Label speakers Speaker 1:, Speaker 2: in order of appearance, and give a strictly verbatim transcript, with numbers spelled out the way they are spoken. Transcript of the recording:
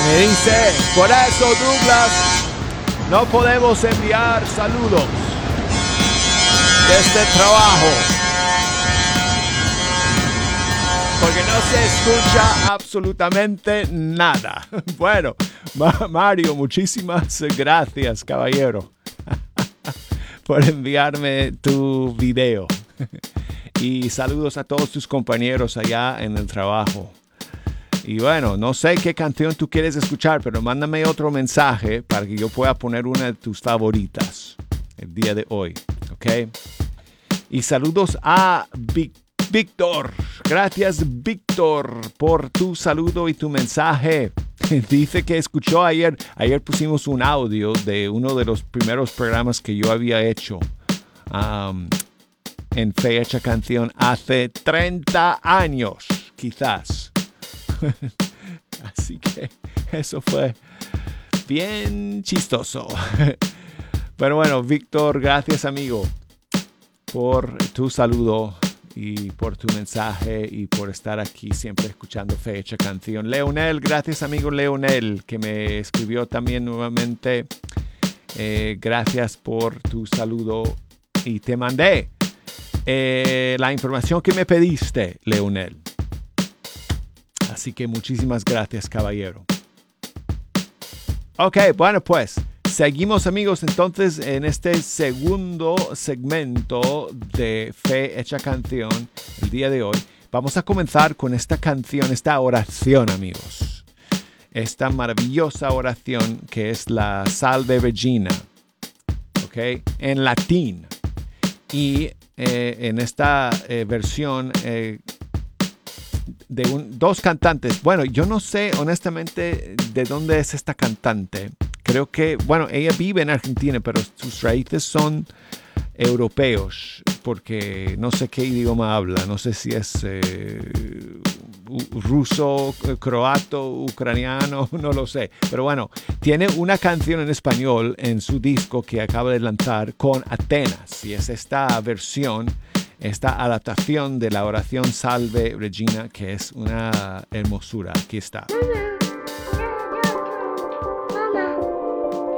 Speaker 1: me dice, por eso Douglas, no podemos enviar saludos desde el trabajo, porque no se escucha absolutamente nada. Bueno, Ma- Mario, muchísimas gracias, caballero, por enviarme tu video. Y saludos a todos tus compañeros allá en el trabajo. Y bueno, no sé qué canción tú quieres escuchar, pero mándame otro mensaje para que yo pueda poner una de tus favoritas el día de hoy, ¿ok? Y saludos a Vic- Víctor. Gracias, Víctor, por tu saludo y tu mensaje. Dice que escuchó ayer, ayer pusimos un audio de uno de los primeros programas que yo había hecho um, en Fecha Canción hace treinta años, quizás. Así que eso fue bien chistoso. Pero bueno, Víctor, gracias amigo por tu saludo y por tu mensaje y por estar aquí siempre escuchando Fecha Canción. Leonel, gracias amigo Leonel, que me escribió también nuevamente. Eh, gracias por tu saludo y te mandé eh, la información que me pediste, Leonel. Así que muchísimas gracias, caballero. Ok, bueno pues, seguimos amigos entonces en este segundo segmento de Fe Hecha Canción el día de hoy. Vamos a comenzar con esta canción, esta oración amigos. Esta maravillosa oración que es la Salve Regina, ok, en latín. Y eh, en esta eh, versión... Eh, de un, dos cantantes. Bueno, yo no sé honestamente de dónde es esta cantante. Creo que, bueno, ella vive en Argentina, pero sus raíces son europeos, porque no sé qué idioma habla. No sé si es eh, ruso, croato, ucraniano, no lo sé. Pero bueno, tiene una canción en español en su disco que acaba de lanzar con Atenas. Y es esta versión, esta adaptación de la oración Salve Regina, que es una hermosura. Aquí está.